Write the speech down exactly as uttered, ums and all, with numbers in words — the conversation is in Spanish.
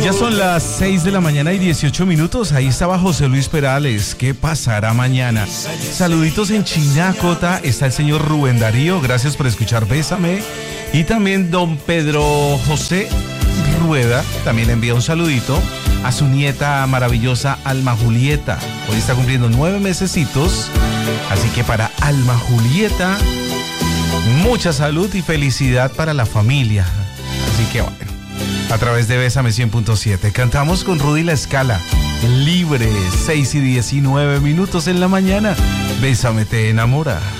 Ya son las seis de la mañana y dieciocho minutos. Ahí estaba José Luis Perales. ¿Qué pasará mañana? Saluditos en Chinacota. Está el señor Rubén Darío. Gracias por escuchar Bésame. Y también don Pedro José Rueda. También le envía un saludito a su nieta maravillosa Alma Julieta. Hoy está cumpliendo nueve mesecitos. Así que para Alma Julieta, mucha salud y felicidad para la familia. Así que bueno, a través de Bésame cien punto siete cantamos con Rudy La Escala, Libre, seis y diecinueve minutos en la mañana. Bésame te enamora.